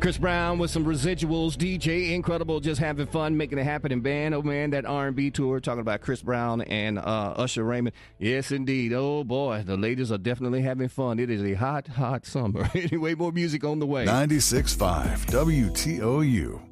Chris Brown with some residuals. DJ Incredible, just having fun, making it happen in band. Oh, man, that R&B tour, talking about Chris Brown and Usher Raymond. Yes, indeed. Oh, boy, the ladies are definitely having fun. It is a hot, hot summer. Anyway, more music on the way. 96.5 WTOU.